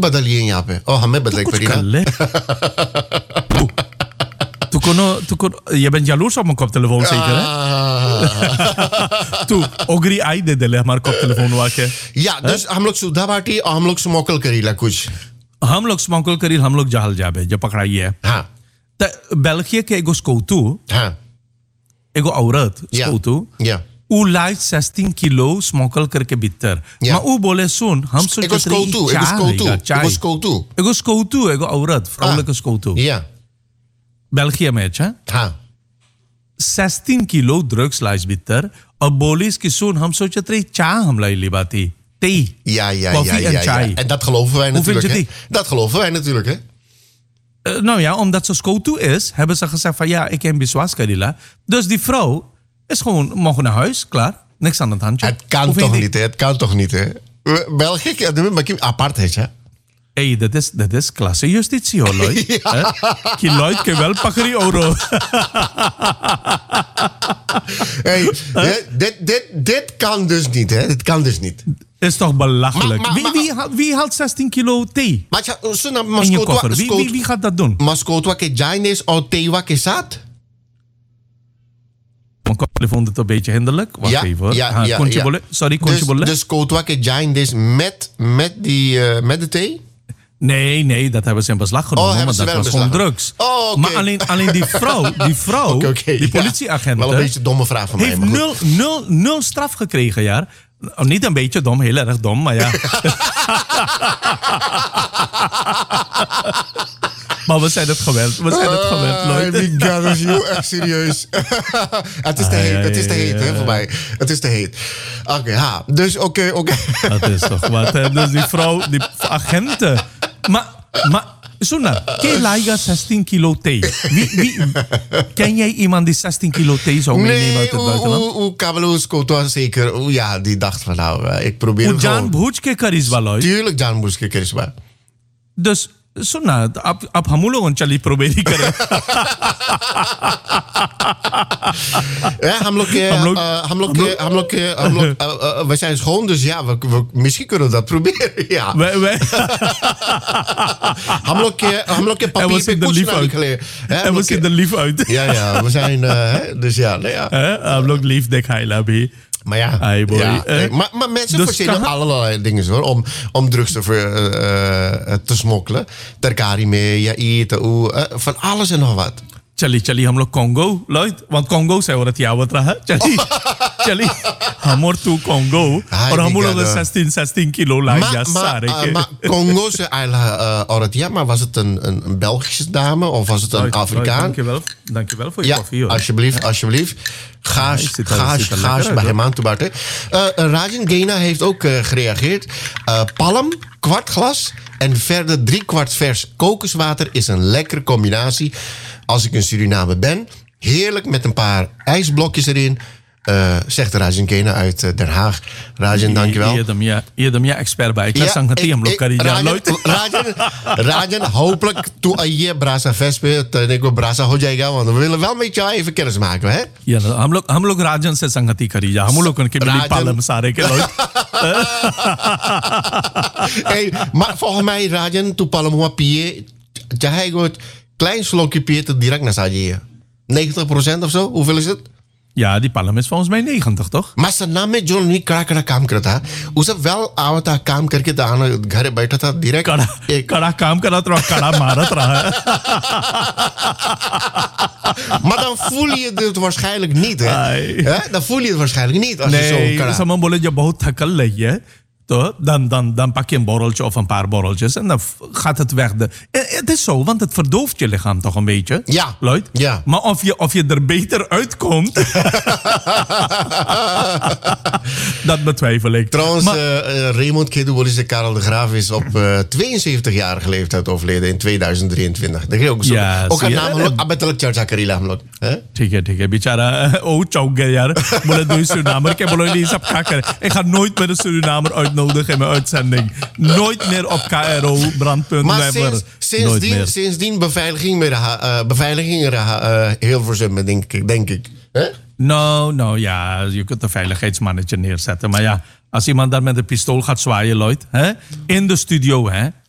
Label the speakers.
Speaker 1: बदलिए यहाँ पे हमें बदले
Speaker 2: कुछ कर ले je bent jaloers op mijn koptelefoon zeker, hè? Toe, ogri आई दे दे हमारे koptelefoon वाके.
Speaker 1: या, dus हम लोग सुधा बाटी और हम लोग स्मोकल करीला कुछ.
Speaker 2: हम लोग स्मोकल करी, हम लोग जहल जाबे, जब पकड़ाई है.
Speaker 1: हाँ.
Speaker 2: तो België के एगो स्कौतू.
Speaker 1: हाँ.
Speaker 2: एगो औरत स्कौतू.
Speaker 1: Ja.
Speaker 2: उ लाइट 16 किलो स्मोकल करके भीतर.
Speaker 1: Ja.
Speaker 2: Maar उ बोले सुन, हम सोचे
Speaker 1: एगो स्कौतू,
Speaker 2: एगो औरत, vrouwelijke स्कौतू.
Speaker 1: Ja.
Speaker 2: België में है.
Speaker 1: हाँ.
Speaker 2: 16 किलो drugs lijst bitter. अब बोलिस कि सुन हम सोचत रही चाह हम लाई लिबाती. Thee.
Speaker 1: Ja.
Speaker 2: Koffie en chai.
Speaker 1: En dat geloven wij natuurlijk, hè? Dat geloven wij natuurlijk, hè?
Speaker 2: Nou ja, omdat ze scout is, hebben ze gezegd van ja, ik heb bezwaar karila. Dus die vrouw is gewoon mogen naar huis, klaar. Niks aan het handje.
Speaker 1: Het kan toch niet, hè? Het kan toch niet, hè? België, apart, hè?
Speaker 2: Hey, dat is klasse justitie, hoor, Lloyd. Ja. Die Lloyd kan wel pakken die euro.
Speaker 1: Hey, dit kan dus niet, hè? Dit kan dus niet.
Speaker 2: Is toch belachelijk. Wie haalt 16 kilo thee?
Speaker 1: Maar
Speaker 2: in je koffer? Wie gaat dat doen?
Speaker 1: Mascotwa ke jaines o tewa ke zat?
Speaker 2: Mijn koptelefoon is een beetje hinderlijk. Wacht even. Ja. Sorry,
Speaker 1: dus kotwa ke jaines met de thee?
Speaker 2: Nee, dat hebben ze in beslag genomen. Maar dat was gewoon drugs.
Speaker 1: Okay.
Speaker 2: Maar alleen die vrouw,
Speaker 1: okay,
Speaker 2: die politieagent.
Speaker 1: Wel een beetje een domme vraag van mij.
Speaker 2: Heeft nul straf gekregen, ja. Niet een beetje dom, heel erg dom, maar ja. Maar we zijn het gewend. Lloyd.
Speaker 1: Die God is heel erg serieus. Het is te heet, hè, voor mij. Het is te heet. Oké. Dus oké.
Speaker 2: Dat is toch wat, hè. Dus die vrouw, die agenten. Maar Suna, ken je 16 kilo thee? Ken jij iemand die 16 kilo thee zou meenemen uit het buitenland?
Speaker 1: Nee, Kabeloos Koto zeker. Ja, die dacht van nou, ik probeer het gewoon.
Speaker 2: Jan Bhoojke karisma, Lloyd.
Speaker 1: Tuurlijk Jan Bhoojke karisma.
Speaker 2: Dus, Suna, आप हम लोग चली प्रोबेरी करें.
Speaker 1: We zijn schoon, dus ja, misschien kunnen we dat proberen. Ja. हम लोग के papier पे कुछ ना निकले.
Speaker 2: En we zien er lief uit.
Speaker 1: Ja, we zijn, dus ja, nee, ja.
Speaker 2: हम लोग lief दिखाइला भी.
Speaker 1: Maar ja, maar mensen dus verzinnen allerlei dingen hoor, om drugs te smokkelen. Terkari mee, van alles en nog wat.
Speaker 2: चली हम लोग Congo, Lloyd, want Congo से औरत यावत रहा. चली हम और तू Congo और हम लोग 16 kilo lijst सारे के.
Speaker 1: Maar Congo से औरत ja, maar was het een Belgische dame of was het een Afrikaan?
Speaker 2: Dankjewel voor je koffie.
Speaker 1: Alsjeblieft. Gaas bij hem aan te baten. Rajan Gena heeft ook gereageerd. Palm, kwart glas en verder 3/4 vers kokoswater is een lekkere combinatie. Als ik in Suriname ben, heerlijk met een paar ijsblokjes erin. Zegt Rajan Gena uit Den Haag. Rajan, dankjewel.
Speaker 2: Je hebt hem expert bij.
Speaker 1: Rajan, hopelijk toe je Brasa Vespe, ik Brasa ho jayega, want we willen wel met jou even kennis maken, hè?
Speaker 2: Ja, हम लोग राजन से संगति करी जा. हम लोग उनके मिली पालम सारे के लोग.
Speaker 1: Hey, maar volgens mij Rajan tu palm hoa pie, चाहे एक klein slokje piet het direct naar Saji. 90% of zo? Hoeveel is het?
Speaker 2: Ja, die palm is volgens mij 90, toch?
Speaker 1: Maar zijn naam met John niet krakara काम करता. उसे wel आवता काम करके दाना घर बैठा था direct.
Speaker 2: कड़ा काम करा तो कड़ा मारत रहा.
Speaker 1: Maar dan voel je het waarschijnlijk niet, hè? Dan voel je het waarschijnlijk niet als je zo kara.
Speaker 2: Someone बोले जब बहुत थकल रही है तो dan pak je een borreltje of een paar borreltjes en dan gaat het weg. Het is zo, want het verdooft je lichaam toch een beetje.
Speaker 1: Ja.
Speaker 2: Lloyd?
Speaker 1: Ja.
Speaker 2: Maar of je er beter uitkomt, dat betwijfel ik.
Speaker 1: Trouwens, Raymond Kedubolis Karel de Graaf is op 72-jarige leeftijd overleden in 2023. Dat is ook zo.
Speaker 2: Ja,
Speaker 1: ook een naam, abettelijk Charcha Karila हम लोग.
Speaker 2: ठीक है बेचारा चौक गया यार बोले दो Surinamer के बोलो ये सब क्या करे. Ik ga nooit meer een Surinamer uitnodigen in mijn uitzending. Nooit meer op KRO brandpunt.
Speaker 1: Maar sindsdien beveiliging heel verzummen, denk ik.
Speaker 2: Nou ja, je kunt een veiligheidsmannetje neerzetten. Maar ja, als iemand daar met een pistool gaat zwaaien, Lloyd, in de studio,